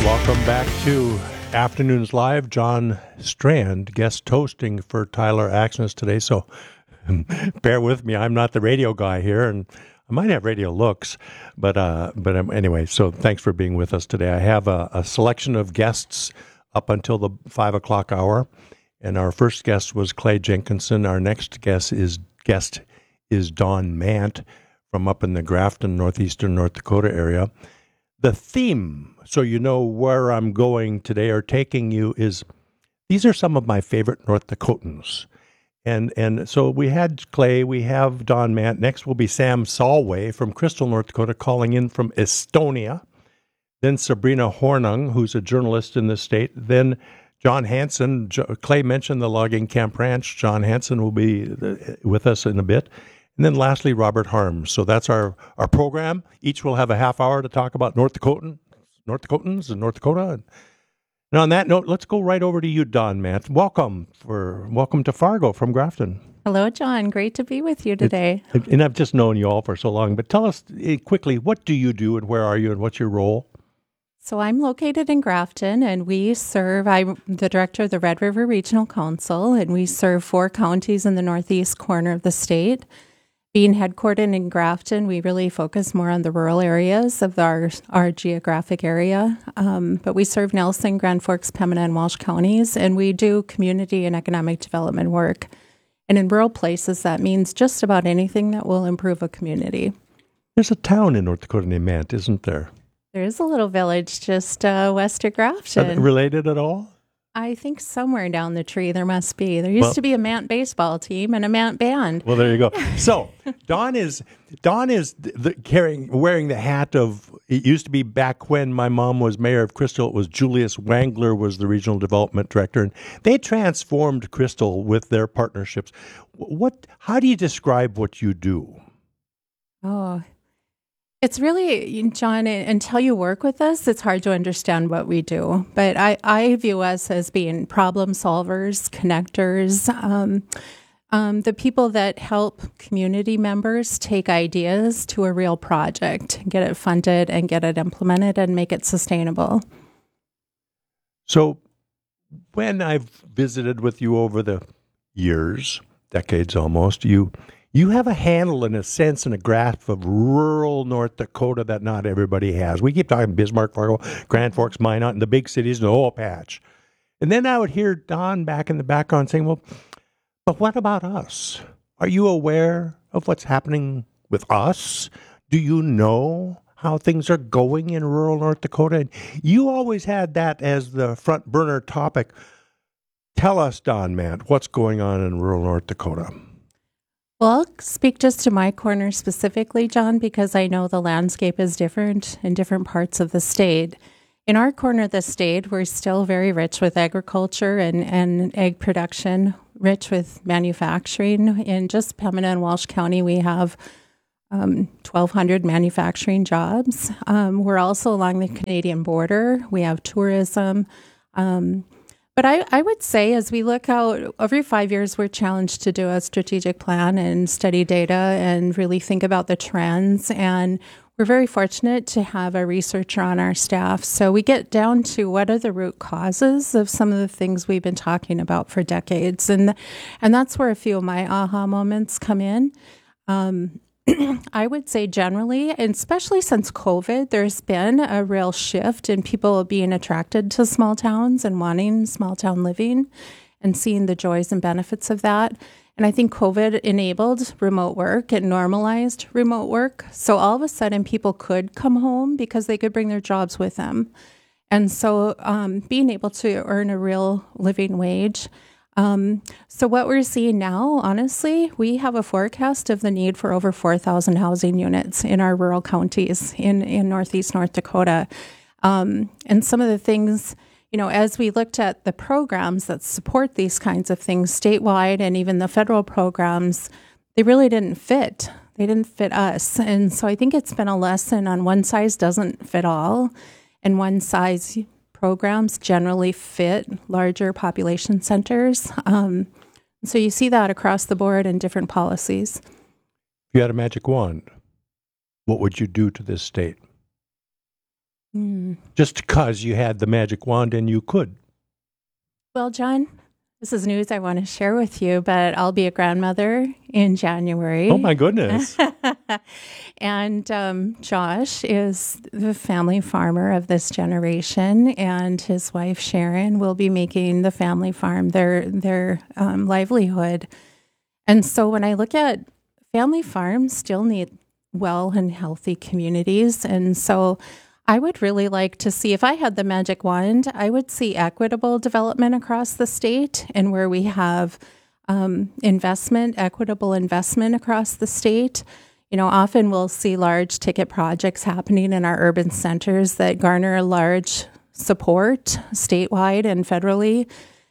Welcome back to Afternoons Live. John Strand guest hosting for Tyler Axness today. So bear with me. I'm not the radio guy here, and I might have radio looks, but anyway. So thanks for being with us today. I have a selection of guests up until the 5 o'clock hour, and our first guest was Clay Jenkinson. Our next guest is Don Mant from up in the Grafton, northeastern North Dakota area. The theme, so you know where I'm going today or taking you, is these are some of my favorite North Dakotans. And so we had Clay, we have Don Mant. Next will be Sam Solway from Crystal, North Dakota, calling in from Estonia. Then Sabrina Hornung, who's a journalist in the state. Then John Hansen. Clay mentioned the Logging Camp Ranch. John Hansen will be with us in a bit. And then lastly, Robert Harms. So that's our program. Each will have a half hour to talk about North Dakotans and North Dakota. And on that note, let's go right over to you, Don Mant. Welcome to Fargo from Grafton. Hello, John. Great to be with you today. And I've just known you all for so long, but tell us quickly, what do you do and where are you and what's your role? So I'm located in Grafton, and I'm the director of the Red River Regional Council, and we serve 4 counties in the northeast corner of the state. Being headquartered in Grafton, we really focus more on the rural areas of our geographic area. But we serve Nelson, Grand Forks, Pembina, and Walsh counties, and we do community and economic development work. And in rural places, that means just about anything that will improve a community. There's a town in North Dakota named Mant, isn't there? There is a little village just west of Grafton. Related at all? I think somewhere down the tree there must be. There used to be a Mant baseball team and a Mant band. Well, there you go. So Don is wearing the hat of. It used to be back when my mom was mayor of Crystal. It was Julius Wangler was the regional development director, and they transformed Crystal with their partnerships. How do you describe what you do? Oh. It's really, John, until you work with us, it's hard to understand what we do. But I view us as being problem solvers, connectors, the people that help community members take ideas to a real project, get it funded and get it implemented and make it sustainable. So when I've visited with you over the years, decades almost, you have a handle, in a sense, and a grasp of rural North Dakota that not everybody has. We keep talking Bismarck, Fargo, Grand Forks, Minot, and the big cities, and the whole patch. And then I would hear Don back in the background saying, well, but what about us? Are you aware of what's happening with us? Do you know how things are going in rural North Dakota? And you always had that as the front burner topic. Tell us, Don Mant, what's going on in rural North Dakota? Well, I'll speak just to my corner specifically, John, because I know the landscape is different in different parts of the state. In our corner of the state, we're still very rich with agriculture and egg production, rich with manufacturing. In just Pembina and Walsh County, we have 1,200 manufacturing jobs. We're also along the Canadian border. We have tourism. But I would say, as we look out, every 5 years, we're challenged to do a strategic plan and study data and really think about the trends. And we're very fortunate to have a researcher on our staff. So we get down to what are the root causes of some of the things we've been talking about for decades. And that's where a few of my aha moments come in. I would say generally, and especially since COVID, there's been a real shift in people being attracted to small towns and wanting small town living and seeing the joys and benefits of that. And I think COVID enabled remote work and normalized remote work. So all of a sudden people could come home because they could bring their jobs with them. And so being able to earn a real living wage. So what we're seeing now, honestly, we have a forecast of the need for over 4,000 housing units in our rural counties in northeast North Dakota. And some of the things, as we looked at the programs that support these kinds of things statewide and even the federal programs, they really didn't fit. They didn't fit us. And so I think it's been a lesson on one size doesn't fit all, and one size programs generally fit larger population centers. So you see that across the board in different policies. If you had a magic wand, what would you do to this state? just because you had the magic wand and you could? Well, John, this is news I want to share with you, but I'll be a grandmother in January. Oh, my goodness. And Josh is the family farmer of this generation, and his wife Sharon will be making the family farm their livelihood. And so when I look at family farms, still need well and healthy communities, and so I would really like to see, if I had the magic wand, I would see equitable development across the state, and where we have equitable investment across the state. You know, often we'll see large ticket projects happening in our urban centers that garner a large support statewide and federally.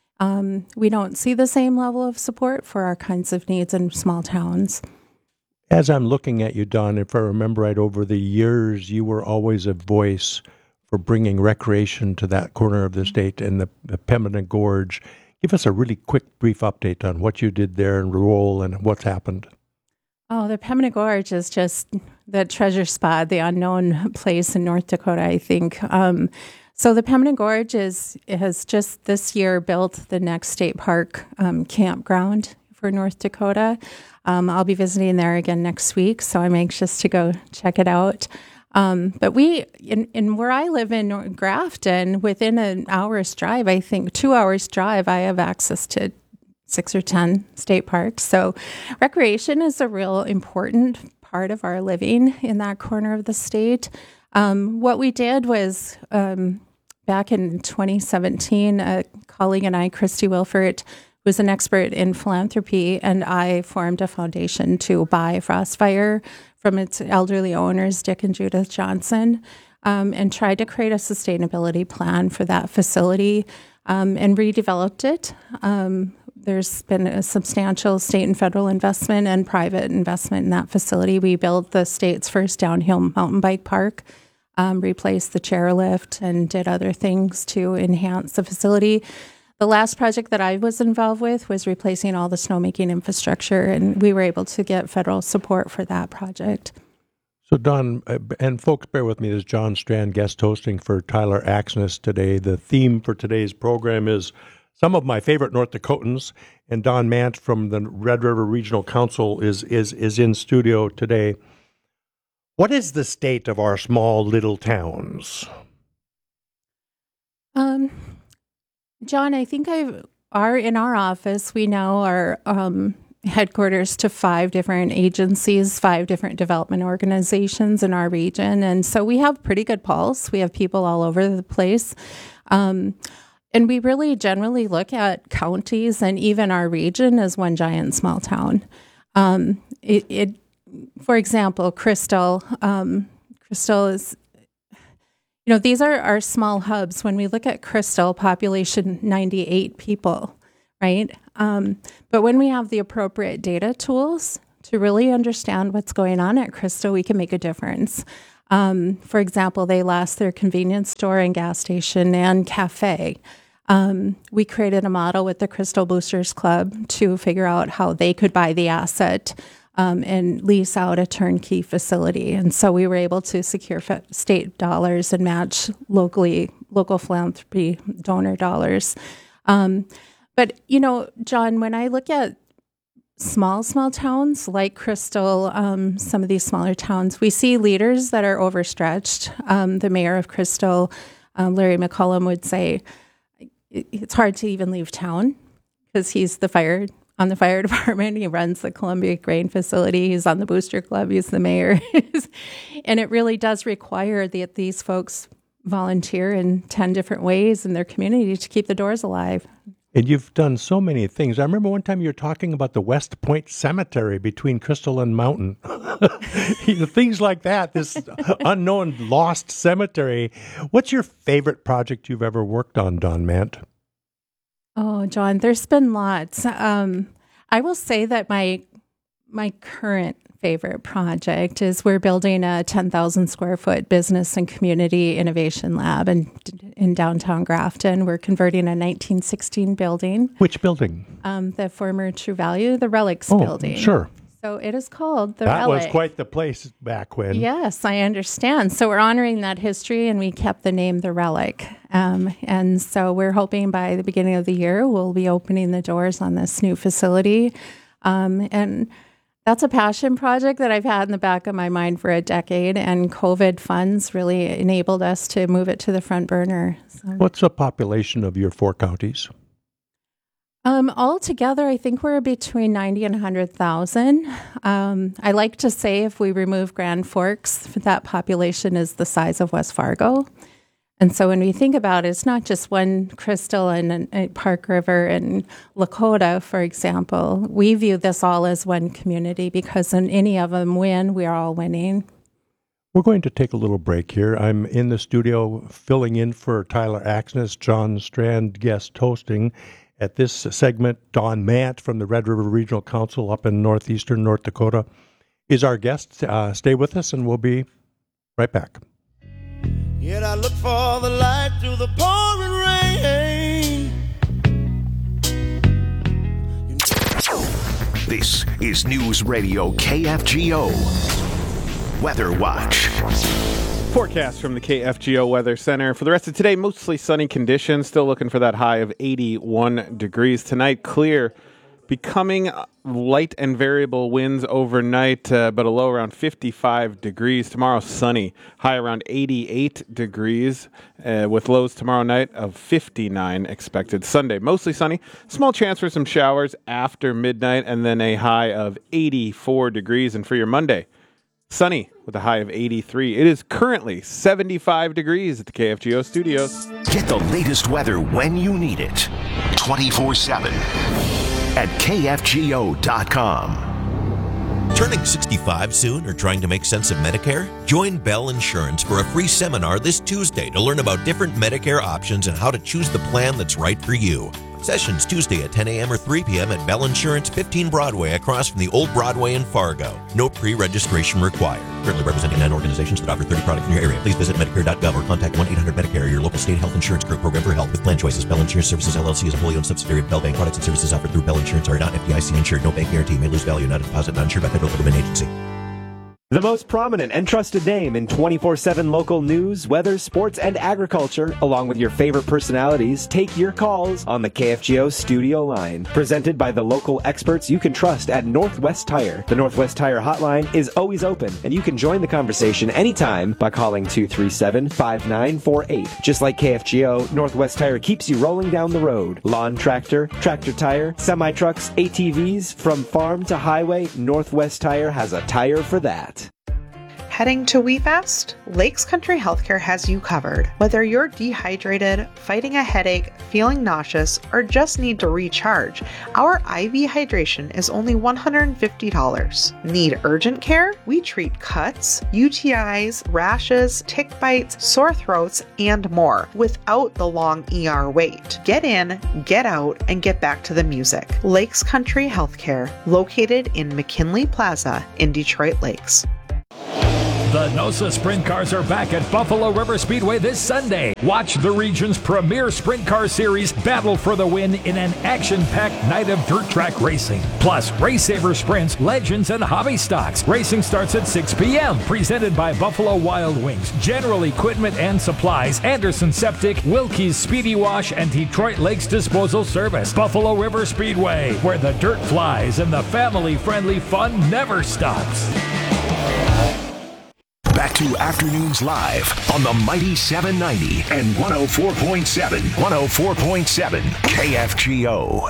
We don't see the same level of support for our kinds of needs in small towns. As I'm looking at you, Don, if I remember right, over the years, you were always a voice for bringing recreation to that corner of the state and the Pembina Gorge. Give us a really quick, brief update on what you did there and role and what's happened. Oh, the Pembina Gorge is just the treasure spot, the unknown place in North Dakota, I think. So the Pembina Gorge has just this year built the next state park campground for North Dakota. I'll be visiting there again next week, so I'm anxious to go check it out. But in where I live in Grafton, within an hour's drive, I think 2 hours drive, I have access to 6 or 10 state parks. So recreation is a real important part of our living in that corner of the state. What we did was back in 2017, a colleague and I, Christy Wilfert, was an expert in philanthropy, and I formed a foundation to buy Frostfire from its elderly owners, Dick and Judith Johnson, and tried to create a sustainability plan for that facility and redeveloped it. There's been a substantial state and federal investment and private investment in that facility. We built the state's first downhill mountain bike park, replaced the chairlift, and did other things to enhance the facility. The last project that I was involved with was replacing all the snowmaking infrastructure, and we were able to get federal support for that project. So, Don, and folks, bear with me, this is John Strand guest hosting for Tyler Axness today. The theme for today's program is some of my favorite North Dakotans, and Don Mant from the Red River Regional Council is in studio today. What is the state of our small little towns? John, I think in our office, we now are headquarters to 5 different agencies, 5 different development organizations in our region. And so we have pretty good pulse. We have people all over the place. And we really generally look at counties and even our region as one giant small town. For example, Crystal is, these are our small hubs. When we look at Crystal, population 98 people, right? But when we have the appropriate data tools to really understand what's going on at Crystal, we can make a difference. For example, they lost their convenience store and gas station and cafe. We created a model with the Crystal Boosters Club to figure out how they could buy the asset and lease out a turnkey facility. And so we were able to secure state dollars and match local philanthropy donor dollars. But, John, when I look at small towns like Crystal, some of these smaller towns, we see leaders that are overstretched. The mayor of Crystal, Larry McCollum, would say it's hard to even leave town because he's on the fire department. He runs the Columbia Grain Facility. He's on the Booster Club. He's the mayor. And it really does require that these folks volunteer in 10 different ways in their community to keep the doors alive. And you've done so many things. I remember one time you were talking about the West Point Cemetery between Crystal and Mountain. Things like that, this unknown lost cemetery. What's your favorite project you've ever worked on, Don Mant? Oh, John, there's been lots. I will say that my current favorite project is we're building a 10,000 square foot business and community innovation lab in downtown Grafton. We're converting a 1916 building. Which building? The former True Value, the Relics building. Sure. So it is called the That Relic. was quite the place back when. Yes, I understand. So we're honoring that history, and we kept the name the Relic. And so we're hoping by the beginning of the year, we'll be opening the doors on this new facility. And that's a passion project that I've had in the back of my mind for a decade, and COVID funds really enabled us to move it to the front burner. So. What's the population of your 4 counties? Altogether, I think we're between 90 and 100,000. I like to say if we remove Grand Forks, that population is the size of West Fargo. And so when we think about it, it's not just one Crystal and Park River and Lakota, for example. We view this all as one community because when any of them win, we are all winning. We're going to take a little break here. I'm in the studio filling in for Tyler Axness, John Strand guest hosting. At this segment, Don Mant from the Red River Regional Council up in northeastern North Dakota is our guest. Stay with us and we'll be right back. Yet I look for the light through the pouring rain. This is News Radio KFGO Weather Watch. Forecast from the KFGO Weather Center. For the rest of today, mostly sunny conditions. Still looking for that high of 81 degrees. Tonight, clear. Becoming light and variable winds overnight, but a low around 55 degrees. Tomorrow, sunny. High around 88 degrees, with lows tomorrow night of 59 expected. Sunday, mostly sunny. Small chance for some showers after midnight, and then a high of 84 degrees. And for your Monday, sunny with a high of 83. It is currently 75 degrees at the KFGO studios. Get the latest weather when you need it. 24/7 at KFGO.com. Turning 65 soon or trying to make sense of Medicare? Join Bell Insurance for a free seminar this Tuesday to learn about different Medicare options and how to choose the plan that's right for you. Sessions Tuesday at 10 a.m. or 3 p.m. at Bell Insurance, 15 Broadway, across from the Old Broadway in Fargo. No pre-registration required. Currently representing 9 organizations that offer 30 products in your area. Please visit Medicare.gov or contact 1-800-MEDICARE, your local state health insurance group program for help with plan choices. Bell Insurance Services, LLC is a wholly owned subsidiary of Bell Bank. Products and services offered through Bell Insurance are not FDIC insured. No bank guarantee. May lose value. Not a deposit. Not insured by federal government agency. The most prominent and trusted name in 24/7 local news, weather, sports, and agriculture, along with your favorite personalities, take your calls on the KFGO studio line. Presented by the local experts you can trust at Northwest Tire. The Northwest Tire hotline is always open, and you can join the conversation anytime by calling 237-5948. Just like KFGO, Northwest Tire keeps you rolling down the road. Lawn tractor, tractor tire, semi-trucks, ATVs, from farm to highway, Northwest Tire has a tire for that. Heading to WeFast? Lakes Country Healthcare has you covered. Whether you're dehydrated, fighting a headache, feeling nauseous, or just need to recharge, our IV hydration is only $150. Need urgent care? We treat cuts, UTIs, rashes, tick bites, sore throats, and more without the long ER wait. Get in, get out, and get back to the music. Lakes Country Healthcare, located in McKinley Plaza in Detroit Lakes. The NOSA Sprint Cars are back at Buffalo River Speedway this Sunday. Watch the region's premier sprint car series battle for the win in an action-packed night of dirt track racing. Plus, Race Saver Sprints, Legends, and Hobby Stocks. Racing starts at 6 p.m. Presented by Buffalo Wild Wings, General Equipment and Supplies, Anderson Septic, Wilkie's Speedy Wash, and Detroit Lakes Disposal Service. Buffalo River Speedway, where the dirt flies and the family-friendly fun never stops. Back to Afternoons Live on the Mighty 790 and 104.7 KFGO.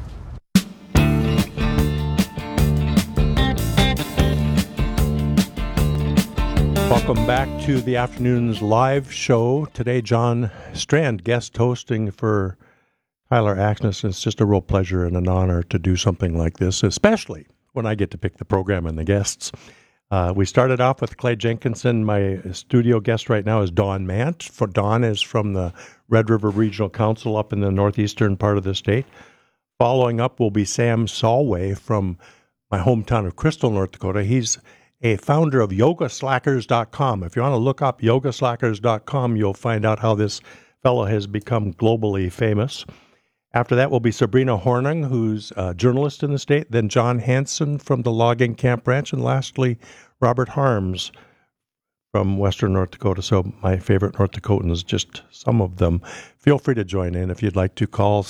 Welcome back to the Afternoons Live show. Today, John Strand guest hosting for Tyler Axness. It's just a real pleasure and an honor to do something like this, especially when I get to pick the program and the guests. We started off with Clay Jenkinson. My studio guest right now is Don Mant. Don is from the Red River Regional Council up in the northeastern part of the state. Following up will be Sam Solway from my hometown of Crystal, North Dakota. He's a founder of YogaSlackers.com. If you want to look up YogaSlackers.com, you'll find out how this fellow has become globally famous. After that will be Sabrina Hornung, who's a journalist in the state, then John Hanson from the Logging Camp Branch, and lastly, Robert Harms from Western North Dakota. So my favorite North Dakotans, just some of them. Feel free to join in if you'd like to. Call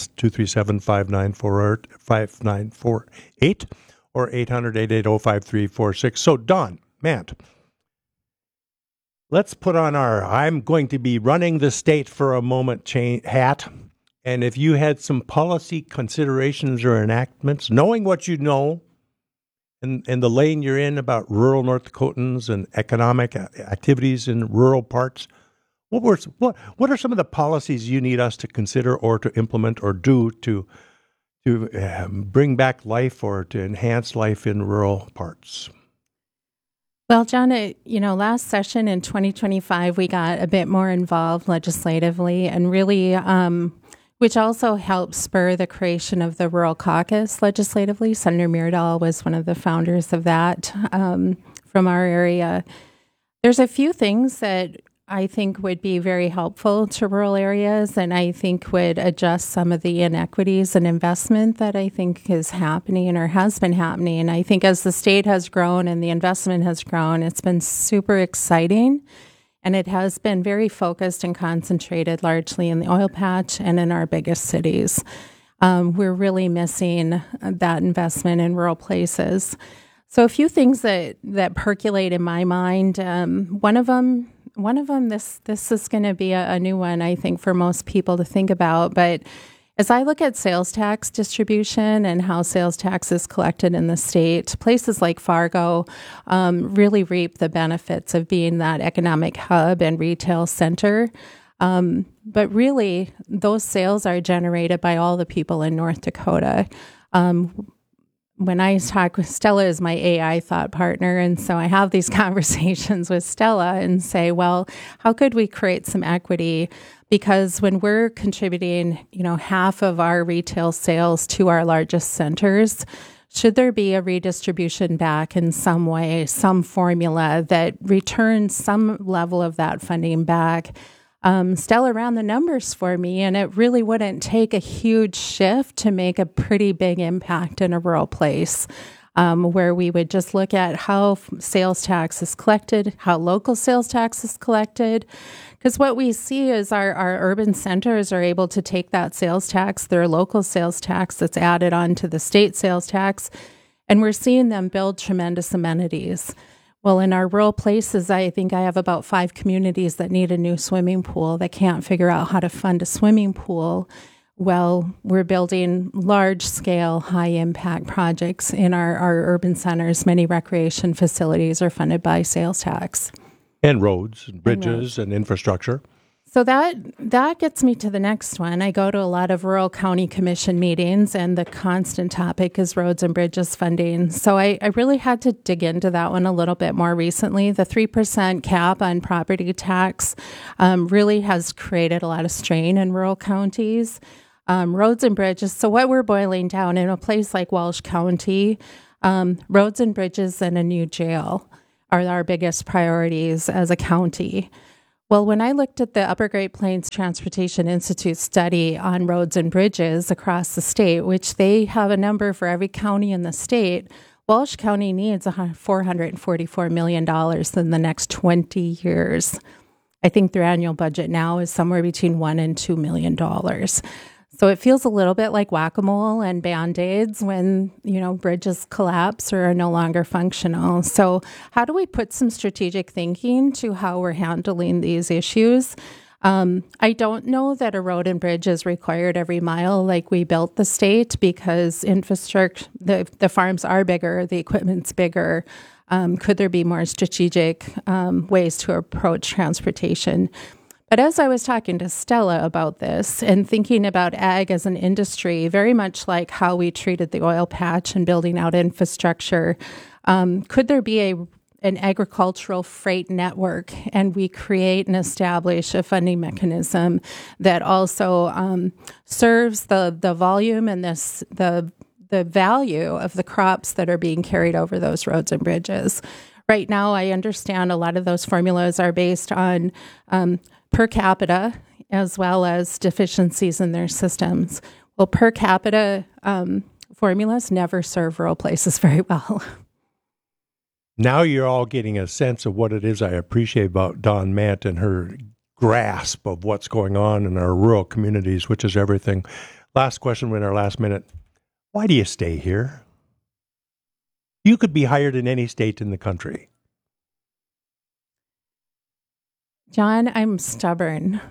237-5948 or 800-880-5346. So Don Mant, let's put on our I'm going to be running the state for a moment hat. And if you had some policy considerations or enactments, knowing what you know, and the lane you're in about rural North Dakotans and economic activities in rural parts, what are some of the policies you need us to consider or to implement or do to bring back life or to enhance life in rural parts? Well, John, last session in 2025, we got a bit more involved legislatively and really which also helped spur the creation of the Rural Caucus legislatively. Senator Myrdal was one of the founders of that from our area. There's a few things that I think would be very helpful to rural areas, and I think would adjust some of the inequities and investment that I think is happening or has been happening. And I think as the state has grown and the investment has grown, it's been super exciting. And it has been very focused and concentrated largely in the oil patch and in our biggest cities. We're really missing that investment in rural places. So a few things that percolate in my mind. One of them, this is going to be a new one, I think, for most people to think about. But as I look at sales tax distribution and how sales tax is collected in the state, places like Fargo really reap the benefits of being that economic hub and retail center. But really, those sales are generated by all the people in North Dakota. When I talk with Stella is my AI thought partner, and so I have these conversations with Stella and say, well, how could we create some equity? Because when we're contributing, half of our retail sales to our largest centers, should there be a redistribution back in some way, some formula that returns some level of that funding back? Stella ran the numbers for me, and it really wouldn't take a huge shift to make a pretty big impact in a rural place, where we would just look at how sales tax is collected, how local sales tax is collected. Because what we see is our urban centers are able to take that sales tax, their local sales tax that's added on to the state sales tax, and we're seeing them build tremendous amenities. Well, in our rural places, I think I have about 5 communities that need a new swimming pool that can't figure out how to fund a swimming pool. Well, we're building large-scale, high-impact projects in our urban centers. Many recreation facilities are funded by sales tax. And roads, and bridges, and infrastructure. So that gets me to the next one. I go to a lot of rural county commission meetings, and the constant topic is roads and bridges funding. So I really had to dig into that one a little bit more recently. The 3% cap on property tax really has created a lot of strain in rural counties. Roads and bridges. So what we're boiling down in a place like Walsh County, roads and bridges and a new jail are our biggest priorities as a county. Well, when I looked at the Upper Great Plains Transportation Institute study on roads and bridges across the state, which they have a number for every county in the state, Walsh County needs $444 million in the next 20 years. I think their annual budget now is somewhere between $1 and $2 million. So it feels a little bit like whack-a-mole and Band-Aids when, bridges collapse or are no longer functional. So how do we put some strategic thinking to how we're handling these issues? I don't know that a road and bridge is required every mile like we built the state, because infrastructure, the farms are bigger, the equipment's bigger. Could there be more strategic ways to approach transportation? But as I was talking to Stella about this and thinking about ag as an industry, very much like how we treated the oil patch and building out infrastructure, could there be an agricultural freight network, and we create and establish a funding mechanism that also serves the volume and the value of the crops that are being carried over those roads and bridges? Right now, I understand a lot of those formulas are based on per capita as well as deficiencies in their systems. Well, per capita formulas never serve rural places very well. Now you're all getting a sense of what it is I appreciate about Dawn Mant and her grasp of what's going on in our rural communities, which is everything. Last question in our last minute. Why do you stay here? You could be hired in any state in the country. John, I'm stubborn.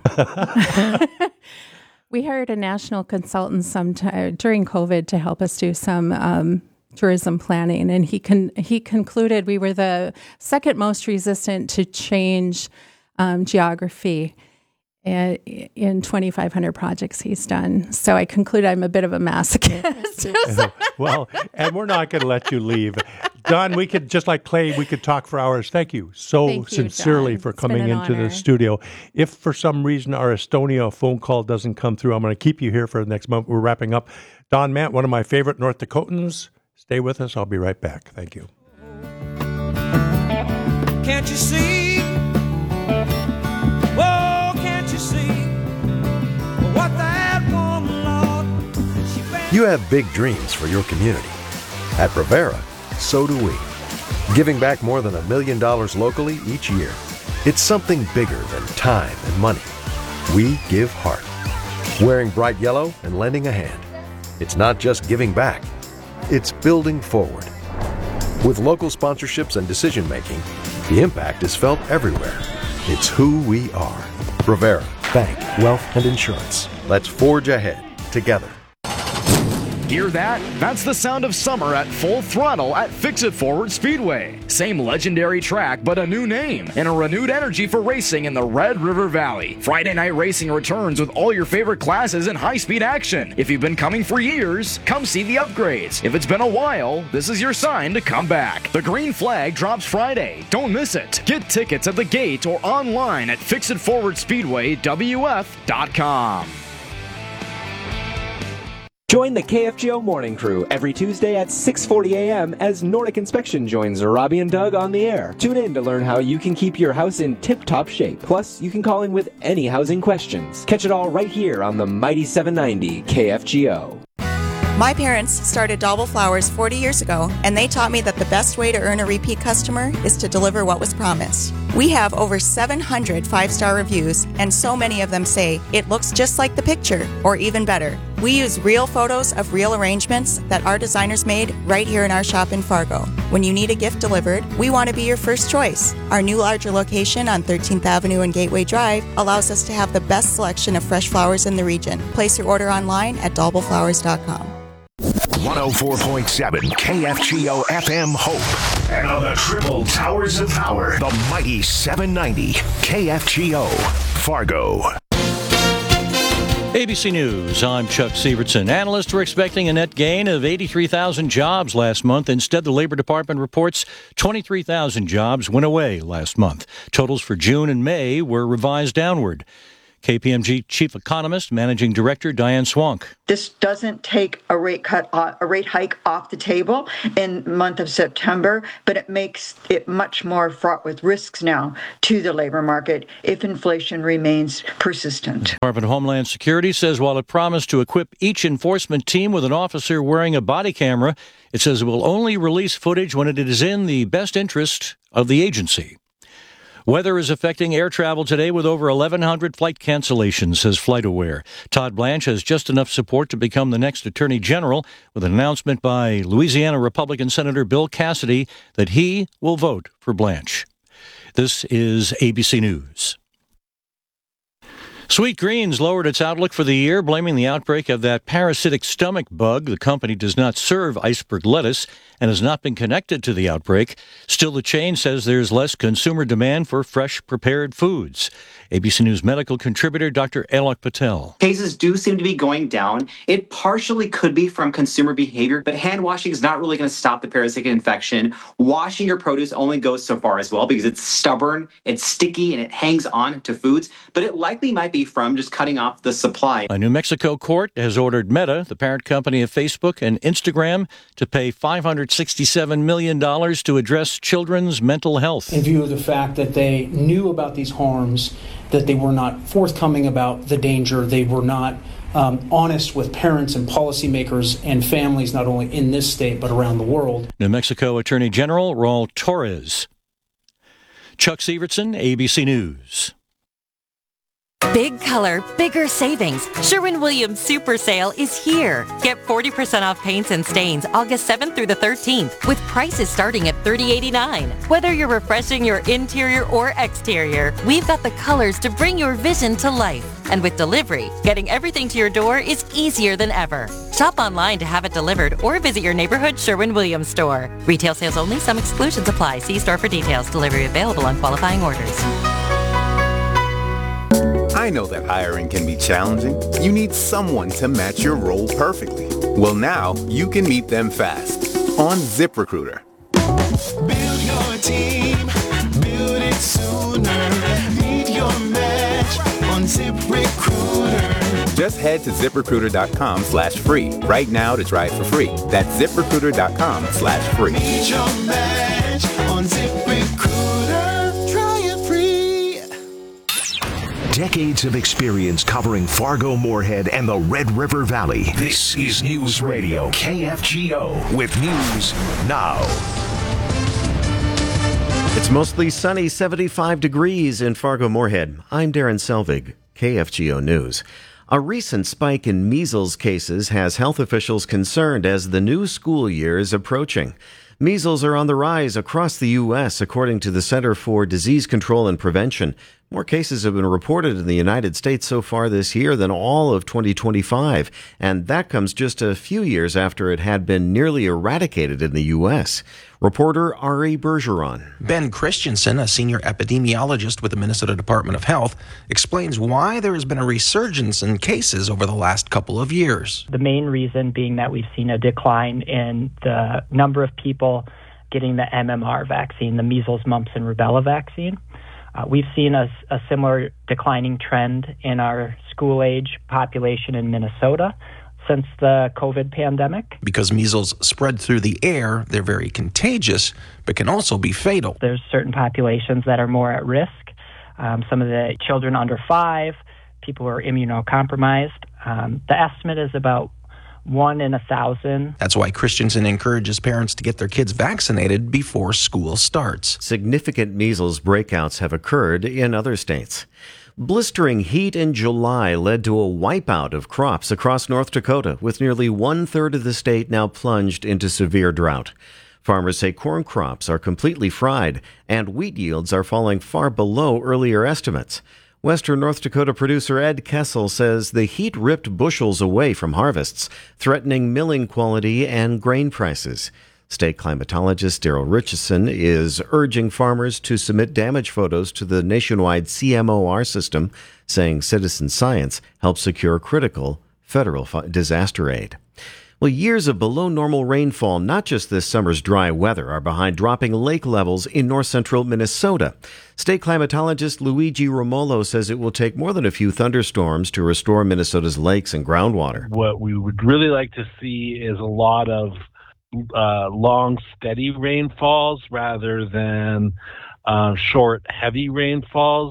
We hired a national consultant sometime during COVID to help us do some tourism planning, and he concluded we were the second most resistant to change geography in 2,500 projects he's done. So I conclude I'm a bit of a masochist. Well, and we're not going to let you leave. Don, we could, just like Clay, we could talk for hours. Thank you sincerely John. for It's coming been an into honor. the studio. If for some reason our Estonia phone call doesn't come through, I'm going to keep you here for the next month. We're wrapping up. Dawn Mant, one of my favorite North Dakotans. Stay with us. I'll be right back. Thank you. Can't you see? Whoa, can't you see what that woman, Lord? You have big dreams for your community. At Brevera, so do we. Giving back more than $1 million locally each year. It's something bigger than time and money. We give heart. Wearing bright yellow and lending a hand. It's not just giving back. It's building forward. With local sponsorships and decision-making, the impact is felt everywhere. It's who we are. Brevera, bank, wealth, and insurance. Let's forge ahead together. Hear that? That's the sound of summer at full throttle at Fix-It Forward Speedway. Same legendary track, but a new name and a renewed energy for racing in the Red River Valley. Friday night racing returns with all your favorite classes and high-speed action. If you've been coming for years, come see the upgrades. If it's been a while, this is your sign to come back. The green flag drops Friday. Don't miss it. Get tickets at the gate or online at FixItForwardSpeedwayWF.com. Join the KFGO Morning Crew every Tuesday at 6:40 a.m. as Nordic Inspection joins Robbie and Doug on the air. Tune in to learn how you can keep your house in tip-top shape. Plus, you can call in with any housing questions. Catch it all right here on the Mighty 790 KFGO. My parents started Dauble Flowers 40 years ago, and they taught me that the best way to earn a repeat customer is to deliver what was promised. We have over 700 five-star reviews, and so many of them say, it looks just like the picture, or even better. We use real photos of real arrangements that our designers made right here in our shop in Fargo. When you need a gift delivered, we want to be your first choice. Our new larger location on 13th Avenue and Gateway Drive allows us to have the best selection of fresh flowers in the region. Place your order online at daubleflowers.com. 104.7 KFGO FM Hope. And on the Triple Towers of Power, the mighty 790 KFGO Fargo. ABC News, I'm Chuck Sievertson. Analysts were expecting a net gain of 83,000 jobs last month. Instead, the Labor Department reports 23,000 jobs went away last month. Totals for June and May were revised downward. KPMG Chief Economist, Managing Director Diane Swank. This doesn't take a rate hike off the table in the month of September, but it makes it much more fraught with risks now to the labor market if inflation remains persistent. Department of Homeland Security says while it promised to equip each enforcement team with an officer wearing a body camera, it says it will only release footage when it is in the best interest of the agency. Weather is affecting air travel today with over 1,100 flight cancellations, says FlightAware. Todd Blanche has just enough support to become the next Attorney General with an announcement by Louisiana Republican Senator Bill Cassidy that he will vote for Blanche. This is ABC News. Sweet Greens lowered its outlook for the year, blaming the outbreak of that parasitic stomach bug. The company does not serve iceberg lettuce and has not been connected to the outbreak. Still, the chain says there's less consumer demand for fresh, prepared foods. ABC News medical contributor Dr. Alok Patel. Cases do seem to be going down. It partially could be from consumer behavior, but hand washing is not really going to stop the parasitic infection. Washing your produce only goes so far as well because it's stubborn, it's sticky, and it hangs on to foods, but it likely might be be from just cutting off the supply. A New Mexico court has ordered Meta, the parent company of Facebook and Instagram, to pay $567 million to address children's mental health. In view of the fact that they knew about these harms, that they were not forthcoming about the danger, they were not honest with parents and policymakers and families, not only in this state but around the world. New Mexico Attorney General Raul Torres. Chuck Severson, ABC News. Big color, bigger savings. Sherwin-Williams Super Sale is here. Get 40% off paints and stains August 7th through the 13th with prices starting at $30.89. Whether you're refreshing your interior or exterior, we've got the colors to bring your vision to life. And with delivery, getting everything to your door is easier than ever. Shop online to have it delivered or visit your neighborhood Sherwin-Williams store. Retail sales only. Some exclusions apply. See store for details. Delivery available on qualifying orders. I know that hiring can be challenging. You need someone to match your role perfectly. Well, now you can meet them fast on ZipRecruiter. Build your team, build it sooner. Meet your match on ZipRecruiter. Just head to ZipRecruiter.com/free right now to try it for free. That's ZipRecruiter.com/free. Meet your match on ZipRecruiter. Try it free. Decades of experience covering Fargo, Moorhead, and the Red River Valley. This is News Radio KFGO with news now. It's mostly sunny, 75 degrees in Fargo, Moorhead. I'm Darren Selvig, KFGO News. A recent spike in measles cases has health officials concerned as the new school year is approaching. Measles are on the rise across the U.S., according to the Center for Disease Control and Prevention. More cases have been reported in the United States so far this year than all of 2025, and that comes just a few years after it had been nearly eradicated in the U.S. Reporter Ari Bergeron. Ben Christensen, a senior epidemiologist with the Minnesota Department of Health, explains why there has been a resurgence in cases over the last couple of years. The main reason being that we've seen a decline in the number of people getting the MMR vaccine, the measles, mumps, and rubella vaccine. We've seen a similar declining trend in our school-age population in Minnesota since the COVID pandemic. Because measles spread through the air, they're very contagious, but can also be fatal. There's certain populations that are more at risk. Some of the children under 5, people who are immunocompromised. The estimate is about 1 in 1,000. That's why Christensen encourages parents to get their kids vaccinated before school starts. Significant measles breakouts have occurred in other states. Blistering heat in July led to a wipeout of crops across North Dakota, with nearly 1/3 of the state now plunged into severe drought. Farmers say corn crops are completely fried, and wheat yields are falling far below earlier estimates. Western North Dakota producer Ed Kessel says the heat ripped bushels away from harvests, threatening milling quality and grain prices. State climatologist Daryl Richardson is urging farmers to submit damage photos to the nationwide CMOR system, saying citizen science helps secure critical federal disaster aid. Well, years of below normal rainfall, not just this summer's dry weather, are behind dropping lake levels in north-central Minnesota. State climatologist Luigi Romolo says it will take more than a few thunderstorms to restore Minnesota's lakes and groundwater. What we would really like to see is a lot of long, steady rainfalls rather than short, heavy rainfalls.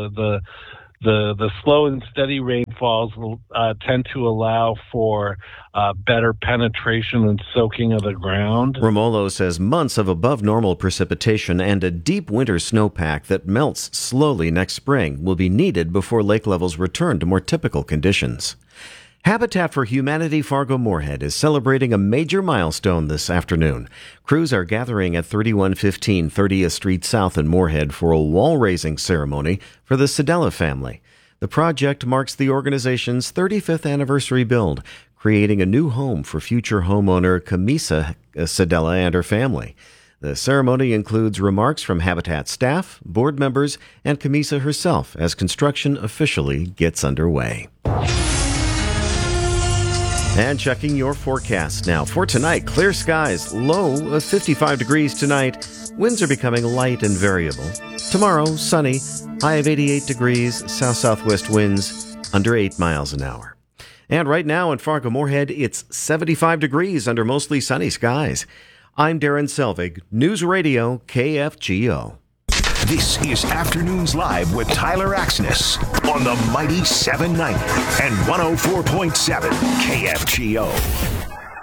The slow and steady rainfalls will tend to allow for better penetration and soaking of the ground. Romolo says months of above-normal precipitation and a deep winter snowpack that melts slowly next spring will be needed before lake levels return to more typical conditions. Habitat for Humanity Fargo-Moorhead is celebrating a major milestone this afternoon. Crews are gathering at 3115 30th Street South in Moorhead for a wall-raising ceremony for the Sedella family. The project marks the organization's 35th anniversary build, creating a new home for future homeowner Camisa Sedella and her family. The ceremony includes remarks from Habitat staff, board members, and Camisa herself as construction officially gets underway. And checking your forecast now. For tonight, clear skies, low of 55 degrees tonight, Winds are becoming light and variable. Tomorrow, sunny, high of 88 degrees, south-southwest winds under 8 miles an hour. And right now in Fargo-Moorhead, it's 75 degrees under mostly sunny skies. I'm Darren Selvig, News Radio KFGO. This is Afternoons Live with Tyler Axness on the Mighty 790 and 104.7 KFGO.